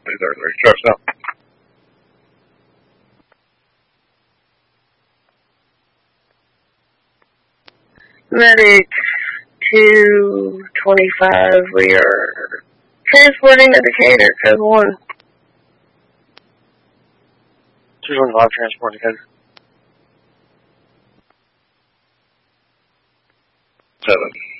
233. Trucks up. Medic 225, we are transporting a Decatur, code 1. 225, transporting Decatur. 7.